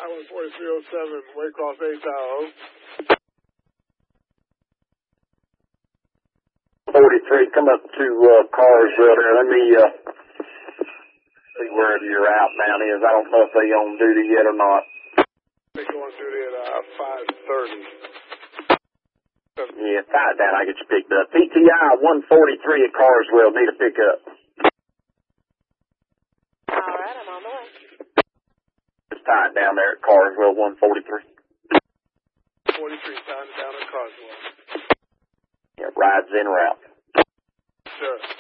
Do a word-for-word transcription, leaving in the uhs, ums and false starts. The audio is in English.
one forty-three oh seven, Waycross eight Tower. forty-three, come up to uh, Carswell there. Let me uh, see where your outbound is. I don't know if they're on duty yet or not. They're going through there at uh, five thirty. Yeah, tie it down. I get you picked up. P T I one forty-three at Carswell. Need a pickup. All right, I'm on the way. Just tie it down there at Carswell one forty-three. forty-three, tying it down at Carswell. Yeah, rides en route. Sure.